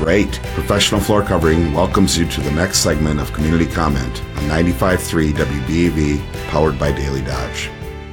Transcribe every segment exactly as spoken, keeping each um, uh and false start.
Great. Professional Floor Covering welcomes you to the next segment of Community Comment on ninety-five point three W B E V, powered by Daily Dodge.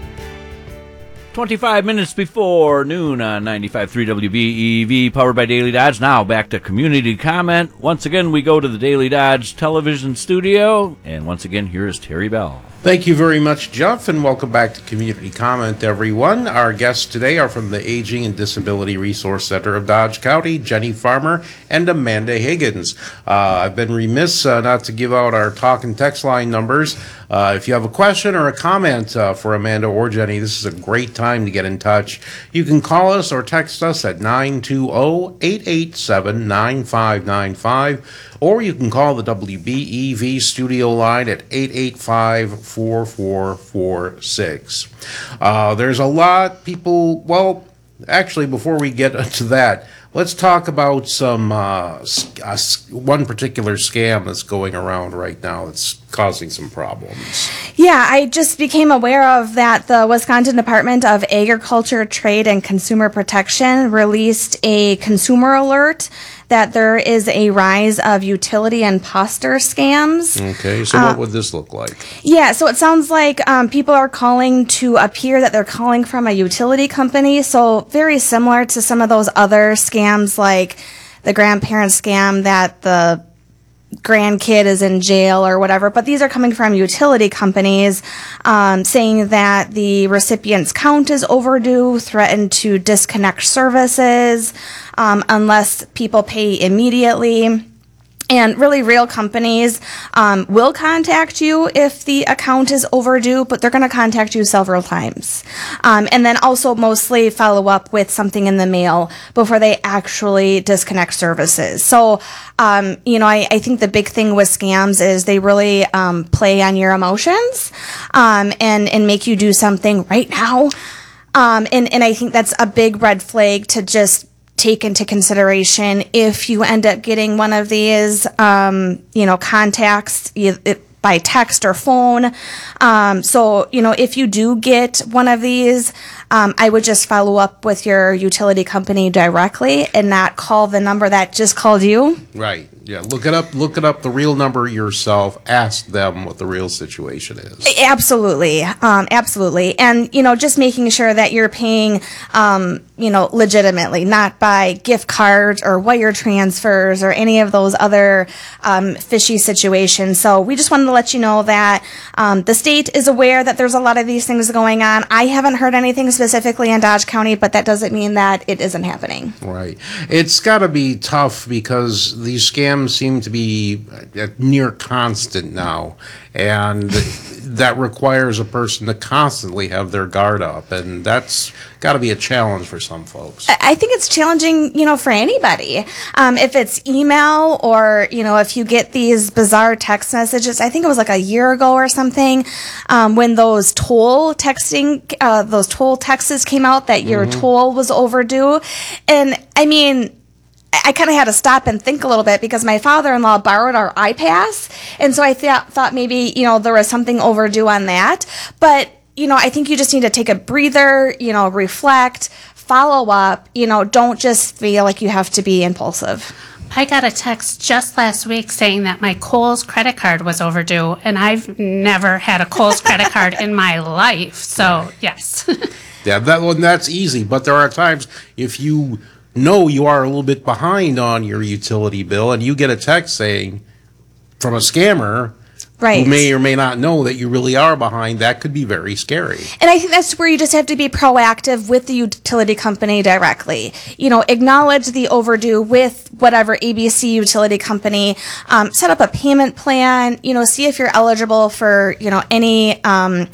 twenty-five minutes before noon on ninety-five point three W B E V, powered by Daily Dodge. Now back to Community Comment. Once again, we go to the Daily Dodge television studio, and once again, here is Terry Bell. Thank you very much, Jeff, and welcome back to Community Comment, everyone. Our guests today are from the Aging and Disability Resource Center of Dodge County, Jenny Farmer and Amanda Higgins. Uh, I've been remiss uh, not to give out our talk and text line numbers. Uh, if you have a question or a comment uh, for Amanda or Jenny, this is a great time to get in touch. You can call us or text us at nine two zero, eight eight seven, nine five nine five, or you can call the W B E V studio line at eight eight five, four four four six. Uh, there's a lot people, well, actually, before we get to that, let's talk about some uh, uh, one particular scam that's going around right now that's causing some problems. Yeah, I just became aware of that the Wisconsin Department of Agriculture, Trade, and Consumer Protection released a consumer alert that there is a rise of utility imposter scams. Okay, so what uh, would this look like? Yeah, so it sounds like um, people are calling to appear that they're calling from a utility company, so very similar to some of those other scams like the grandparent scam that the grandkid is in jail or whatever, but these are coming from utility companies um, saying that the recipient's count is overdue, threaten to disconnect services um, unless people pay immediately. And really, real companies um, will contact you if the account is overdue, but they're going to contact you several times. Um, and then also mostly follow up with something in the mail before they actually disconnect services. So, um, you know, I, I think the big thing with scams is they really um, play on your emotions um, and, and make you do something right now. Um, and, and I think that's a big red flag to just take into consideration if you end up getting one of these, um, you know, contacts you, it, by text or phone. Um, so, you know, if you do get one of these, um, I would just follow up with your utility company directly and not call the number that just called you. Right. Yeah. Look it up. Look it up. The real number yourself. Ask them what the real situation is. Absolutely. Um, absolutely. And, you know, just making sure that you're paying, um, you know, legitimately, not by gift cards or wire transfers or any of those other um, fishy situations. So we just wanted to let you know that um, the state is aware that there's a lot of these things going on. I haven't heard anything specifically in Dodge County, but that doesn't mean that it isn't happening. Right. It's got to be tough because these scams seem to be near constant now, and that requires a person to constantly have their guard up, and that's got to be a challenge for some folks. I think it's challenging, you know, for anybody. Um, if it's email or, you know, if you get these bizarre text messages, I think it was like a year ago or something, um, when those toll texting, uh, those toll texts came out that your mm-hmm. toll was overdue. And I mean, I kind of had to stop and think a little bit because my father-in-law borrowed our iPass, and so I th- thought maybe, you know, there was something overdue on that. But, you know, I think you just need to take a breather, you know, reflect, follow up, you know, don't just feel like you have to be impulsive. I got a text just last week saying that my Kohl's credit card was overdue, and I've never had a Kohl's credit card in my life, so yes. Yeah, that one, that's easy, but there are times if you know you are a little bit behind on your utility bill and you get a text saying from a scammer right. who may or may not know that you really are behind, that could be very scary. And I think that's where you just have to be proactive with the utility company directly. You know, acknowledge the overdue with whatever A B C utility company, um, set up a payment plan, you know, see if you're eligible for, you know, any, um,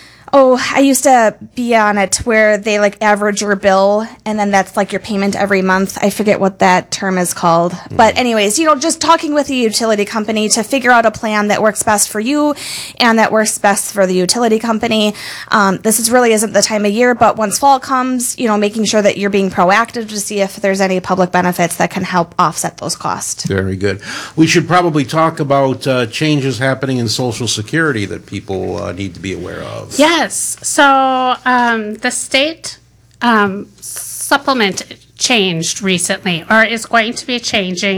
Oh, I used to be on it where they like average your bill and then that's like your payment every month. I forget what that term is called. Mm-hmm. But anyways, you know, just talking with the utility company to figure out a plan that works best for you and that works best for the utility company. Um, this is really isn't the time of year, but once fall comes, you know, making sure that you're being proactive to see if there's any public benefits that can help offset those costs. Very good. We should probably talk about uh, changes happening in Social Security that people uh, need to be aware of. Yeah. Yes. So um, the state um, supplement changed recently, or is going to be changing.